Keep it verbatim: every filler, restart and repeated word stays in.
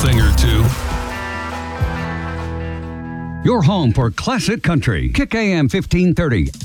thing or two. Your home for classic country. Kick A M fifteen thirty.